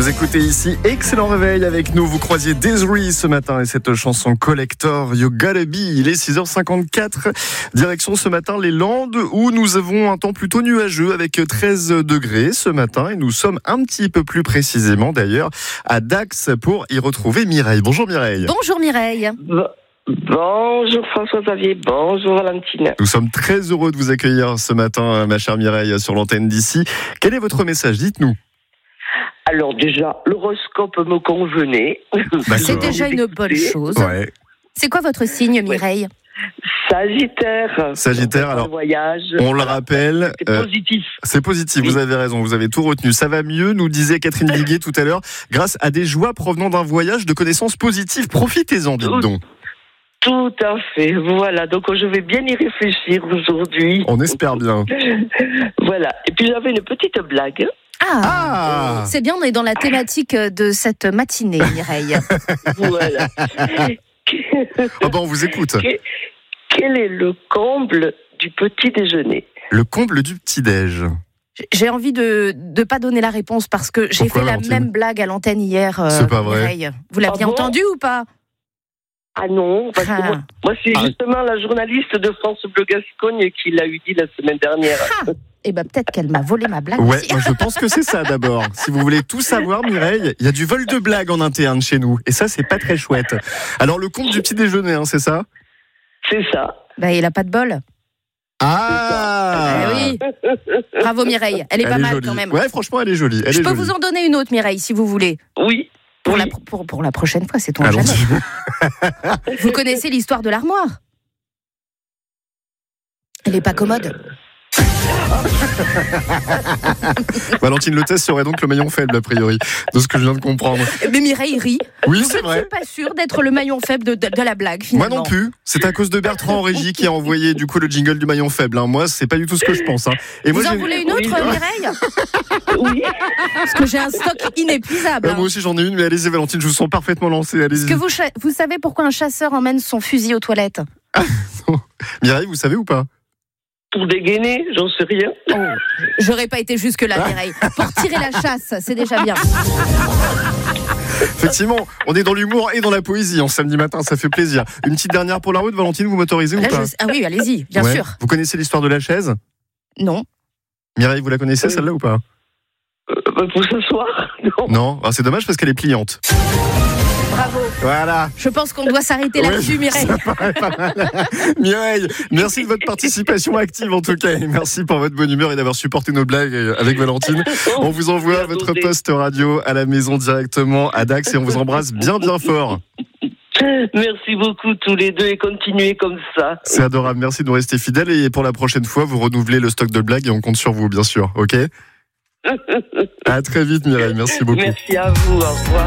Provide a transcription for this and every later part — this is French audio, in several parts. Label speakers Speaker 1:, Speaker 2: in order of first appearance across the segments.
Speaker 1: Vous écoutez ici Excellent Réveil avec nous. Vous croisiez Desiree ce matin et cette chanson Collector You Gotta Be. Il est 6h54. Direction ce matin les Landes où nous avons un temps plutôt nuageux avec 13 degrés ce matin. Et nous sommes un petit peu plus précisément d'ailleurs à Dax pour y retrouver Mireille. Bonjour Mireille.
Speaker 2: Bonjour Mireille.
Speaker 3: Bonjour François-Xavier, bonjour Valentine.
Speaker 1: Nous sommes très heureux de vous accueillir ce matin, ma chère Mireille, sur l'antenne d'ici. Quel est votre message ? Dites-nous.
Speaker 3: Alors déjà, l'horoscope me convenait.
Speaker 2: C'est déjà une bonne chose.
Speaker 1: Ouais.
Speaker 2: C'est quoi votre signe, Mireille ?
Speaker 3: Sagittaire.
Speaker 1: Sagittaire, alors,
Speaker 3: voyage.
Speaker 1: On le rappelle.
Speaker 3: C'est positif.
Speaker 1: C'est positif,
Speaker 3: Oui.
Speaker 1: Vous avez raison, vous avez tout retenu. Ça va mieux, nous disait Catherine Viguet tout à l'heure, grâce à des joies provenant d'un voyage de connaissances positives. Profitez-en, dites donc.
Speaker 3: Tout à fait, voilà. Donc je vais bien y réfléchir aujourd'hui.
Speaker 1: On espère bien.
Speaker 3: Voilà. Et puis j'avais une petite blague.
Speaker 1: Ah,
Speaker 2: C'est bien, on est dans la thématique de cette matinée, Mireille.
Speaker 3: Voilà.
Speaker 1: Ah ben on vous écoute.
Speaker 3: Quel est le comble du petit déjeuner ?
Speaker 1: Le comble du petit-déj.
Speaker 2: J'ai envie de ne pas donner la réponse parce que j'ai
Speaker 1: Pourquoi,
Speaker 2: fait la
Speaker 1: Valentine
Speaker 2: même blague à l'antenne hier,
Speaker 1: C'est pas vrai.
Speaker 2: Mireille. Vous l'aviez
Speaker 3: Ah bon
Speaker 2: entendu ou pas ?
Speaker 3: Ah non, parce que moi c'est justement la journaliste de France Bleu Gascogne qui l'a eu dit la semaine dernière.
Speaker 2: Eh ben peut-être qu'elle m'a volé ma blague
Speaker 1: Ouais,
Speaker 2: aussi.
Speaker 1: moi je pense que c'est ça d'abord. Si vous voulez tout savoir, Mireille, il y a du vol de blagues en interne chez nous. Et ça, c'est pas très chouette. Alors, le comble du petit déjeuner, c'est ça ?
Speaker 3: C'est ça.
Speaker 2: Bah, il a pas de bol.
Speaker 1: Ah,
Speaker 2: Eh oui. Bravo Mireille, elle est pas mal
Speaker 1: jolie.
Speaker 2: quand même.
Speaker 1: Ouais, franchement, elle est jolie.
Speaker 2: Je peux vous en donner une autre, Mireille, si vous voulez.
Speaker 3: Oui.
Speaker 2: Pour,
Speaker 3: oui.
Speaker 2: pour la prochaine fois, c'est ton
Speaker 1: Allons-y.
Speaker 2: jamais. Vous connaissez l'histoire de l'armoire ? Elle est pas commode.
Speaker 1: Valentine, le test serait donc le maillon faible, a priori, de ce que je viens de comprendre.
Speaker 2: Mais Mireille rit.
Speaker 1: Oui,
Speaker 2: Donc,
Speaker 1: c'est
Speaker 2: je ne
Speaker 1: vrai.
Speaker 2: suis pas sûre d'être le maillon faible de la blague,
Speaker 1: Moi
Speaker 2: finalement.
Speaker 1: non plus. C'est à cause de Bertrand en régie qui a envoyé du coup le jingle du maillon faible. Moi, c'est pas du tout ce que je pense. Et
Speaker 2: Vous
Speaker 1: moi,
Speaker 2: en voulez une autre,
Speaker 3: Oui.
Speaker 2: Mireille ?
Speaker 3: Oui.
Speaker 2: Parce que j'ai un stock inépuisable.
Speaker 1: Moi aussi, j'en ai une, mais allez-y, Valentine, je vous sens parfaitement lancée.
Speaker 2: Est-ce
Speaker 1: Allez-y.
Speaker 2: que vous savez pourquoi un chasseur emmène son fusil aux toilettes ?
Speaker 1: Mireille, vous savez ou pas ?
Speaker 3: Pour dégainer, j'en sais rien.
Speaker 2: J'aurais pas été jusque-là, Mireille. Pour tirer la chasse, c'est déjà bien.
Speaker 1: Effectivement, on est dans l'humour et dans la poésie en samedi matin, ça fait plaisir. Une petite dernière pour la route, Valentine, vous m'autorisez ou
Speaker 2: Là,
Speaker 1: pas ?
Speaker 2: Ah oui, allez-y, bien
Speaker 1: Ouais.
Speaker 2: sûr.
Speaker 1: Vous connaissez l'histoire de la chaise ?
Speaker 2: Non.
Speaker 1: Mireille, vous la connaissez celle-là ou pas ?
Speaker 3: Pour ce soir, non.
Speaker 1: Non, ah, c'est dommage parce qu'elle est pliante.
Speaker 2: Bravo.
Speaker 1: Voilà.
Speaker 2: Je pense qu'on doit s'arrêter là-dessus, Mireille.
Speaker 1: Mireille, merci de votre participation active en tout cas. Et merci pour votre bonne humeur et d'avoir supporté nos blagues avec Valentine. On vous envoie votre poste radio à la maison directement à Dax et on vous embrasse bien bien fort.
Speaker 3: Merci beaucoup tous les deux et continuez comme ça.
Speaker 1: C'est adorable, merci de nous rester fidèles et pour la prochaine fois, vous renouvelez le stock de blagues et on compte sur vous bien sûr, ok ? À très vite Mireille, merci beaucoup.
Speaker 3: Merci à vous, au revoir.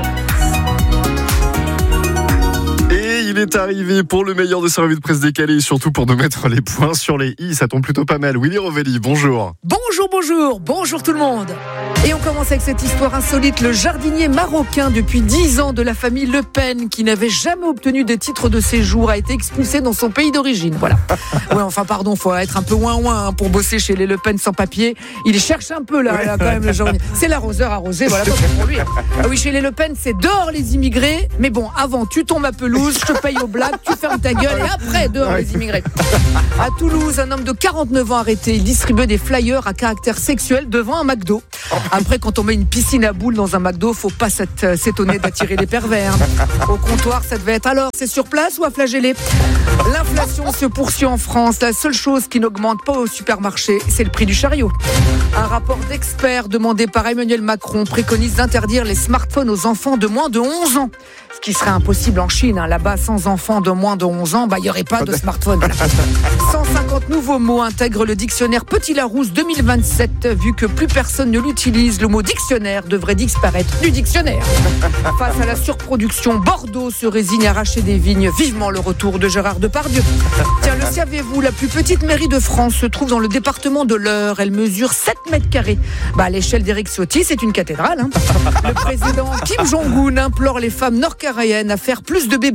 Speaker 1: Et il est arrivé pour le meilleur de sa revue de presse décalée et surtout pour nous mettre les points sur les i, ça tombe plutôt pas mal. Willy Rovelli, bonjour.
Speaker 4: Bonjour tout le monde. Et on commence avec cette histoire insolite. Le jardinier marocain depuis 10 ans de la famille Le Pen, qui n'avait jamais obtenu de titre de séjour, a été expulsé dans son pays d'origine. Voilà. Ouais, enfin pardon, faut être un peu ouin pour bosser chez les Le Pen sans papier. Il cherche un peu là quand même le jardinier. C'est l'arroseur arrosé, voilà, tant pis pour lui. Ah oui, chez les Le Pen, c'est dehors les immigrés. Mais bon, avant, tu tombes à pelouse, je te paye aux blagues, tu fermes ta gueule et après, dehors les immigrés. À Toulouse, un homme de 49 ans arrêté. Il distribuait des flyers à caractère sexuel devant un McDo. Après, quand on met une piscine à boules dans un McDo, faut pas s'étonner d'attirer les pervers. Au comptoir, ça devait être alors, c'est sur place ou à flageller ? L'inflation se poursuit en France. La seule chose qui n'augmente pas au supermarché, c'est le prix du chariot. Un rapport d'experts demandé par Emmanuel Macron préconise d'interdire les smartphones aux enfants de moins de 11 ans. Ce qui serait impossible en Chine. Là-bas, sans enfants de moins de 11 ans, il n'y aurait pas de smartphone. 150 nouveaux mots intègrent le dictionnaire Petit Larousse 2027. Vu que plus personne ne l'utilise, le mot dictionnaire devrait disparaître du dictionnaire. Face à la surproduction, Bordeaux se résigne à arracher des vignes. Vivement le retour de Gérard Depardieu. Tiens, le saviez-vous, la plus petite mairie de France se trouve dans le département de l'Eure. Elle mesure 7 mètres carrés. À l'échelle d'Éric Ciotti, c'est une cathédrale. Le président Kim Jong-un implore les femmes nord-coréennes à faire plus de bébés.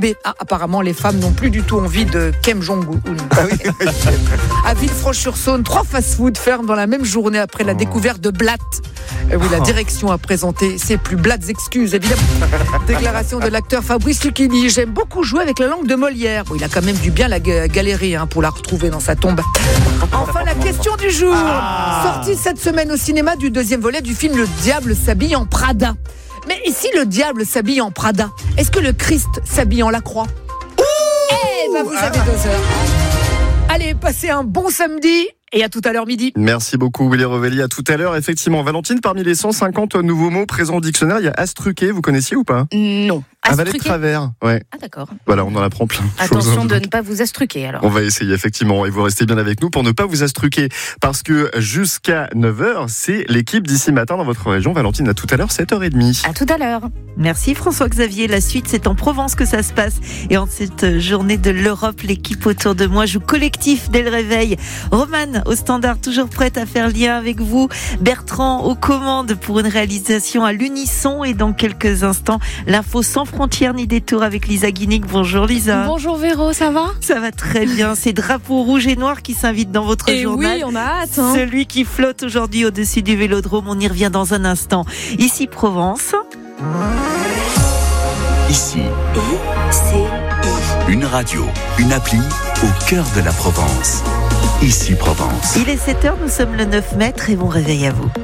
Speaker 4: apparemment, les femmes n'ont plus du tout envie de Kim Jong-un. À Villefranche-sur-Saône, 3 fast-food ferment dans la même journée après la découverte de blattes. Oui, la direction a présenté ses plus blattes excuses, évidemment. Déclaration de l'acteur Fabrice Lucchini. J'aime beaucoup jouer avec la langue de Molière. Bon, il a quand même dû bien la galérer pour la retrouver dans sa tombe. Enfin, la question du jour. Sortie cette semaine au cinéma du 2e volet du film Le Diable s'habille en Prada. Mais et si le diable s'habille en Prada, est-ce que le Christ s'habille en la croix? Vous avez 2 heures. Allez, passez un bon samedi. Et à tout à l'heure midi.
Speaker 1: Merci beaucoup Willy Rovelli, à tout à l'heure. Effectivement, Valentine, parmi les 150 nouveaux mots présents au dictionnaire, il y a astruqué, vous connaissiez ou pas?
Speaker 2: Non.
Speaker 1: Avaler de travers, ouais.
Speaker 2: Ah d'accord.
Speaker 1: Voilà, on en apprend plein.
Speaker 2: Attention de ne pas vous astruquer alors.
Speaker 1: On va essayer effectivement, et vous restez bien avec nous pour ne pas vous astruquer, parce que jusqu'à 9h, c'est l'équipe d'ici matin dans votre région. Valentine, à tout à l'heure, 7h30.
Speaker 2: À tout à l'heure.
Speaker 5: Merci François-Xavier. La suite, c'est en Provence que ça se passe. Et en cette journée de l'Europe, l'équipe autour de moi joue collectif dès le réveil. Romane au standard, toujours prête à faire lien avec vous. Bertrand aux commandes pour une réalisation à l'unisson. Et dans quelques instants, l'info sans frontières ni détour avec Lisa Guinic. Bonjour Lisa.
Speaker 6: Bonjour Véro, ça va?
Speaker 5: Ça va très bien. C'est drapeau rouge et noir qui s'invite dans votre journal.
Speaker 6: Oui, on a hâte.
Speaker 5: Celui qui flotte aujourd'hui au-dessus du Vélodrome. On y revient dans un instant. Ici Provence.
Speaker 7: Ici, une radio, une appli au cœur de la Provence. Ici Provence.
Speaker 5: Il est 7h, nous sommes le 9 mai, très bon réveil à vous.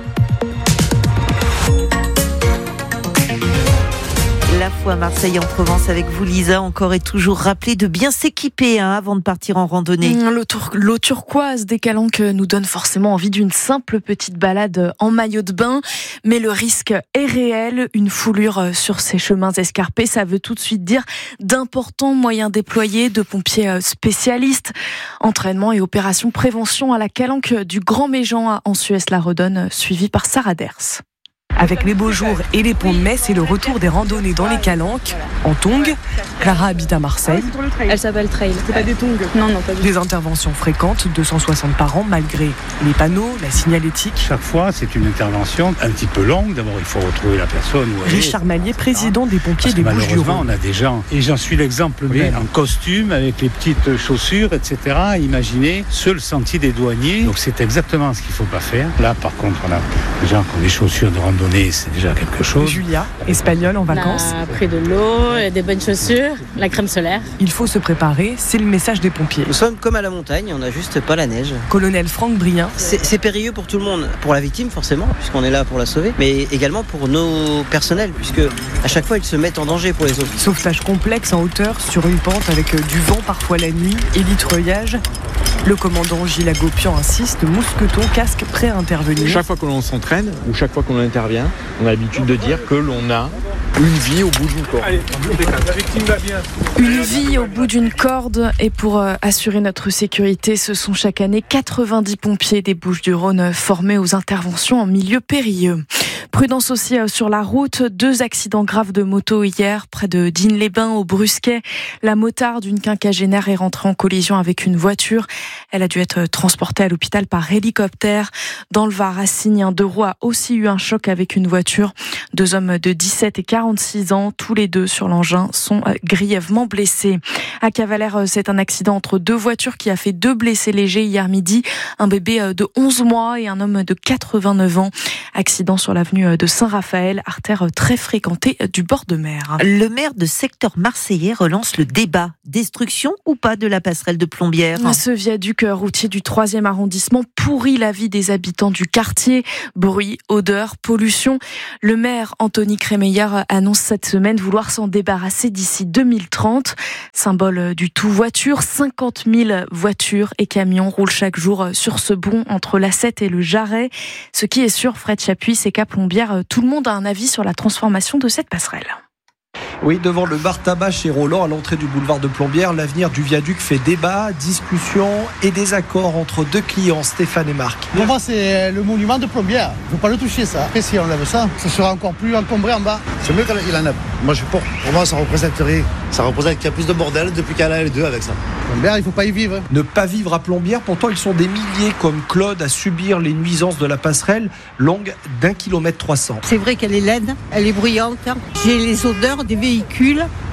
Speaker 5: La fois à Marseille en Provence avec vous Lisa, encore et toujours rappelé de bien s'équiper avant de partir en randonnée.
Speaker 6: L'eau turquoise des Calanques nous donne forcément envie d'une simple petite balade en maillot de bain, mais le risque est réel. Une foulure sur ces chemins escarpés, ça veut tout de suite dire d'importants moyens déployés de pompiers spécialistes. Entraînement et opération prévention à la Calanque du Grand Méjean en Suez-la-Redonne, suivi par Sarah Ders.
Speaker 8: Avec les beaux jours et les ponts de Metz et le retour des randonnées dans les Calanques, en tongs, Clara habite à Marseille.
Speaker 9: Elle s'appelle Trail. C'est pas des tongs? Non, pas du tout.
Speaker 8: Des interventions fréquentes, 260 par an, malgré les panneaux, la signalétique.
Speaker 10: Chaque fois, c'est une intervention un petit peu longue. D'abord, il faut retrouver la personne.
Speaker 8: Richard Mallier, président des pompiers des Bouches-du-Rhône.
Speaker 10: Malheureusement, on a des gens, et j'en suis l'exemple même, en costume, avec les petites chaussures, etc. Imaginez, seul sentier des douaniers. Donc, c'est exactement ce qu'il ne faut pas faire. Là, par contre, on a des gens qui ont des chaussures de randonnée. C'est déjà quelque chose.
Speaker 8: Julia, espagnole en vacances.
Speaker 9: On a pris de l'eau, des bonnes chaussures, la crème solaire.
Speaker 8: Il faut se préparer, c'est le message des pompiers.
Speaker 11: Nous sommes comme à la montagne, on n'a juste pas la neige.
Speaker 8: Colonel Franck Brien.
Speaker 11: C'est périlleux pour tout le monde. Pour la victime forcément, puisqu'on est là pour la sauver, mais également pour nos personnels, puisque à chaque fois ils se mettent en danger pour les autres.
Speaker 8: Sauvetage complexe en hauteur, sur une pente avec du vent parfois la nuit, élitreuillage. Le commandant Gilles Agopian insiste, mousqueton, casque, prêt à intervenir.
Speaker 12: Chaque fois que l'on s'entraîne ou chaque fois qu'on intervient, on a l'habitude de dire que l'on a une vie au bout d'une corde. Allez,
Speaker 6: la victime va bien. Une vie au bout d'une corde, et pour assurer notre sécurité, ce sont chaque année 90 pompiers des Bouches-du-Rhône formés aux interventions en milieu périlleux. Prudence aussi sur la route, 2 accidents graves de moto hier près de Digne-les-Bains au Brusquet. La motarde d'une quinquagénaire est rentrée en collision avec une voiture. Elle a dû être transportée à l'hôpital par hélicoptère. Dans le Var, à Signes, un 2 roues a aussi eu un choc avec une voiture. 2 hommes de 17 et 46 ans, tous les 2 sur l'engin, sont grièvement blessés. À Cavalère, c'est un accident entre 2 voitures qui a fait 2 blessés légers hier midi. Un bébé de 11 mois et un homme de 89 ans. Accident sur l'avenue de Saint-Raphaël, artère très fréquentée du bord de mer.
Speaker 5: Le maire de secteur marseillais relance le débat. Destruction ou pas de la passerelle de Plombières?
Speaker 6: Ce viaduc routier du 3e arrondissement pourrit la vie des habitants du quartier. Bruit, odeur, pollution. Le maire Anthony Crémeyer annonce cette semaine vouloir s'en débarrasser d'ici 2030. Symbole du tout voiture, 50 000 voitures et camions roulent chaque jour sur ce pont entre la Sète et le Jarret. Ce qui est sûr, Fred Chapuis, c'est qu'à Plombières, tout le monde a un avis sur la transformation de cette passerelle.
Speaker 13: Oui, devant le bar tabac chez Roland, à l'entrée du boulevard de Plombières, l'avenir du viaduc fait débat, discussion et désaccord entre 2 clients, Stéphane et Marc.
Speaker 14: Pour moi, c'est le monument de Plombières. Il ne faut pas le toucher, ça. Après, si on lève ça, ça sera encore plus encombré en bas.
Speaker 15: C'est mieux qu'il en a. Moi, je suis pour. Pour moi, ça représenterait. Ça représente qu'il y a plus de bordel depuis qu'elle a les 2 avec ça.
Speaker 14: Plombières, il ne faut pas y vivre.
Speaker 13: Ne pas vivre à Plombières, pourtant, ils sont des milliers comme Claude à subir les nuisances de la passerelle, longue d'1,3 km.
Speaker 16: C'est vrai qu'elle est laide, elle est bruyante. J'ai les odeurs des véhicules.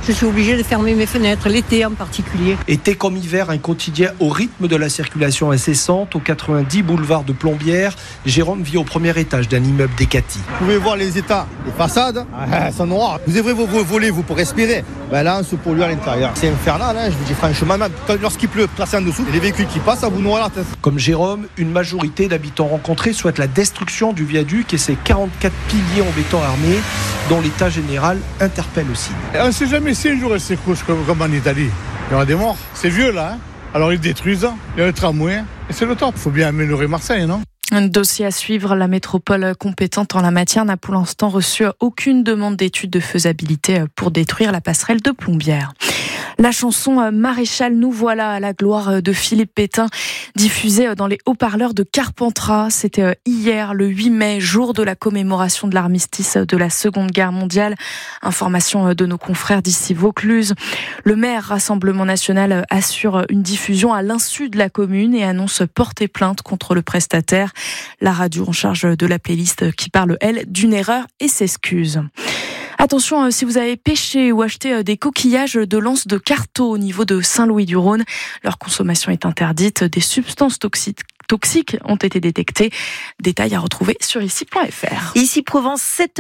Speaker 16: Je suis obligée de fermer mes fenêtres, l'été en particulier.
Speaker 13: Été comme hiver, un quotidien au rythme de la circulation incessante. Au 90 boulevard de Plombières, Jérôme vit au premier étage d'un immeuble Decathlon.
Speaker 14: Vous pouvez voir les états, les façades, sont noires. Vous ouvrez vos volets, vous, pour respirer. Là, on se pollue à l'intérieur. C'est infernal, je vous dis franchement, même lorsqu'il pleut, placé en dessous, les véhicules qui passent, ça vous noie la tête.
Speaker 13: Comme Jérôme, une majorité d'habitants rencontrés souhaitent la destruction du viaduc et ses 44 piliers en béton armé, dont l'état général interpelle aussi.
Speaker 14: On ne sait jamais si un jour elle s'écrouche comme en Italie. Il y aura des morts. C'est vieux là. Alors ils détruisent, il y a le tramway, et c'est le temps. Il faut bien améliorer Marseille, non ?
Speaker 6: Un dossier à suivre. La métropole compétente en la matière n'a pour l'instant reçu aucune demande d'étude de faisabilité pour détruire la passerelle de Plombières. La chanson Maréchal, nous voilà à la gloire de Philippe Pétain, diffusée dans les haut-parleurs de Carpentras. C'était hier, le 8 mai, jour de la commémoration de l'armistice de la Seconde Guerre mondiale. Information de nos confrères d'ici Vaucluse. Le maire Rassemblement National assure une diffusion à l'insu de la commune et annonce porter plainte contre le prestataire. La radio en charge de la playlist qui parle, elle, d'une erreur et s'excuse. Attention, si vous avez pêché ou acheté des coquillages de l'anse de Carteau au niveau de Saint-Louis-du-Rhône, leur consommation est interdite. Des substances toxiques ont été détectées. Détails à retrouver sur ici.fr.
Speaker 5: Ici Provence,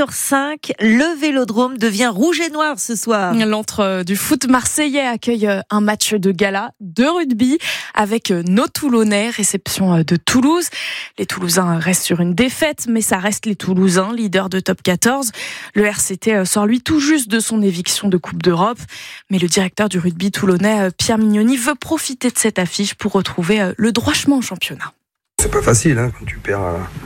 Speaker 5: 7h05, le Vélodrome devient rouge et noir ce soir.
Speaker 6: L'antre du foot marseillais accueille un match de gala de rugby avec nos Toulonnais, réception de Toulouse. Les Toulousains restent sur une défaite, mais ça reste les Toulousains, leaders de top 14. Le RCT sort lui tout juste de son éviction de Coupe d'Europe, mais le directeur du rugby toulonnais, Pierre Mignoni, veut profiter de cette affiche pour retrouver le droit chemin au championnat.
Speaker 17: C'est pas facile quand tu perds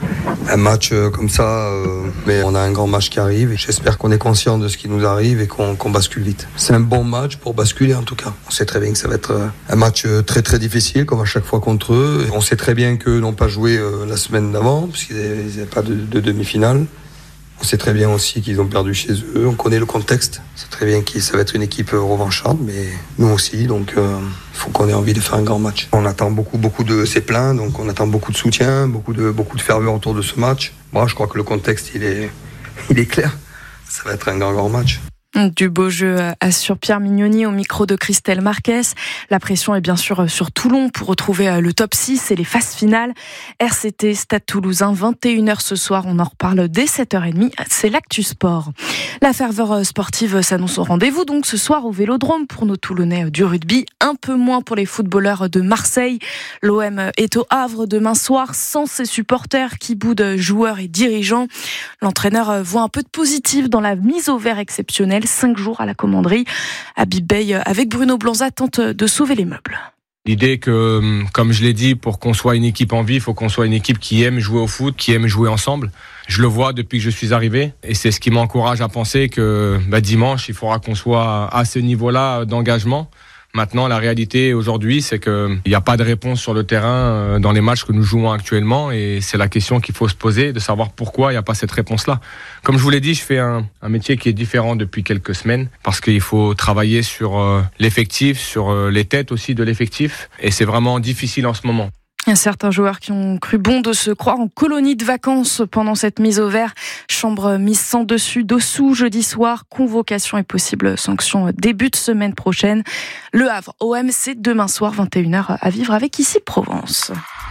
Speaker 17: un match comme ça, mais on a un grand match qui arrive et j'espère qu'on est conscient de ce qui nous arrive et qu'on bascule vite. C'est un bon match pour basculer en tout cas. On sait très bien que ça va être un match très très difficile comme à chaque fois contre eux. On sait très bien qu'eux n'ont pas joué la semaine d'avant puisqu'ils n'avaient pas de demi-finale. On sait très bien aussi qu'ils ont perdu chez eux. On connaît le contexte. C'est très bien que ça va être une équipe revancharde, mais nous aussi. Donc, il faut qu'on ait envie de faire un grand match. On attend beaucoup de c'est plein, donc on attend beaucoup de soutien, beaucoup de ferveur autour de ce match. Moi, je crois que le contexte, il est clair. Ça va être un grand match.
Speaker 6: Du beau jeu assure Pierre Mignoni au micro de Christelle Marquez. La pression est bien sûr sur Toulon pour retrouver le top 6 et les phases finales. RCT, Stade Toulousain, 21h ce soir. On en reparle dès 7h30. C'est l'Actu Sport. La ferveur sportive s'annonce au rendez-vous donc ce soir au Vélodrome pour nos Toulonnais du rugby. Un peu moins pour les footballeurs de Marseille. L'OM est au Havre demain soir sans ses supporters qui boudent joueurs et dirigeants. L'entraîneur voit un peu de positif dans la mise au vert exceptionnelle. 5 jours à la commanderie. Habib Bey, avec Bruno Blanza, tente de sauver les meubles.
Speaker 18: L'idée que, comme je l'ai dit, pour qu'on soit une équipe en vie, il faut qu'on soit une équipe qui aime jouer au foot, qui aime jouer ensemble. Je le vois depuis que je suis arrivé et c'est ce qui m'encourage à penser que dimanche, il faudra qu'on soit à ce niveau-là d'engagement. Maintenant, la réalité aujourd'hui, c'est qu'il n'y a pas de réponse sur le terrain dans les matchs que nous jouons actuellement et c'est la question qu'il faut se poser, de savoir pourquoi il n'y a pas cette réponse-là. Comme je vous l'ai dit, je fais un métier qui est différent depuis quelques semaines parce qu'il faut travailler sur l'effectif, sur les têtes aussi de l'effectif et c'est vraiment difficile en ce moment.
Speaker 6: Il y a certains joueurs qui ont cru bon de se croire en colonie de vacances pendant cette mise au vert. Chambre mise sans dessus, dessous jeudi soir. Convocation et possible sanction début de semaine prochaine. Le Havre OM, c'est demain soir 21h à vivre avec Ici Provence.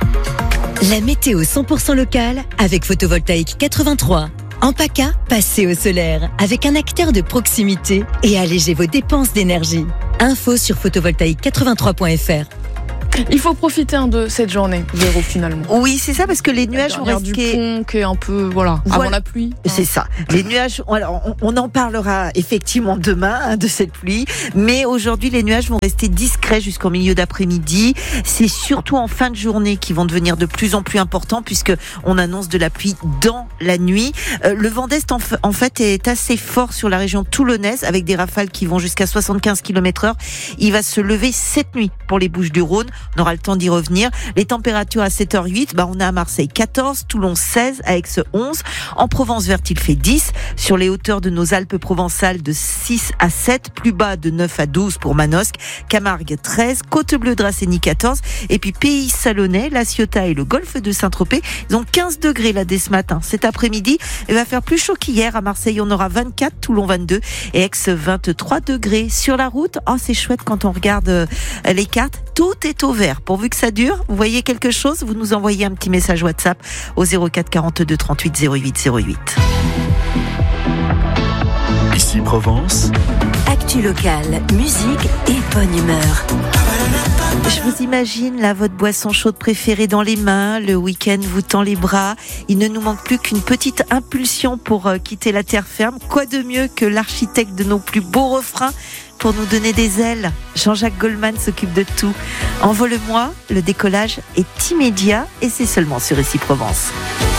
Speaker 19: La météo 100% locale avec Photovoltaïque 83. En PACA, passez au solaire avec un acteur de proximité et allégez vos dépenses d'énergie. Info sur photovoltaïque83.fr.
Speaker 6: Il faut profiter de cette journée, Véro, finalement.
Speaker 5: Oui, c'est ça, parce que les nuages vont rester...
Speaker 6: du pont qui est un peu, avant la pluie.
Speaker 5: C'est ça. Les nuages, alors, on en parlera effectivement demain de cette pluie, mais aujourd'hui, les nuages vont rester discrets jusqu'au milieu d'après-midi. C'est surtout en fin de journée qu'ils vont devenir de plus en plus importants, puisque on annonce de la pluie dans la nuit. Le vent d'est, en fait, est assez fort sur la région toulonnaise, avec des rafales qui vont jusqu'à 75 km/h. Il va se lever cette nuit pour les Bouches-du-Rhône. On aura le temps d'y revenir. Les températures à 7h08, on a à Marseille 14, Toulon 16, Aix 11. En Provence-Verte, il fait 10. Sur les hauteurs de nos Alpes provençales, de 6 à 7. Plus bas, de 9 à 12 pour Manosque. Camargue 13, Côte-Bleue-Dracénie 14. Et puis Pays Salonnais, La Ciotat et le golfe de Saint-Tropez, ils ont 15 degrés là dès ce matin. Cet après-midi, il va faire plus chaud qu'hier. À Marseille, on aura 24, Toulon 22 et Aix 23 degrés. Sur la route, c'est chouette quand on regarde les cartes. Tout est au vert. Pourvu que ça dure, vous voyez quelque chose, vous nous envoyez un petit message WhatsApp au 04 42 38 08 08.
Speaker 7: Ici Provence.
Speaker 19: Actu locale, musique et bonne humeur.
Speaker 5: Je vous imagine là votre boisson chaude préférée dans les mains, le week-end vous tend les bras, il ne nous manque plus qu'une petite impulsion pour quitter la terre ferme. Quoi de mieux que l'architecte de nos plus beaux refrains pour nous donner des ailes? Jean-Jacques Goldman s'occupe de tout. Envole-moi, le décollage est immédiat et c'est seulement sur Ici Provence.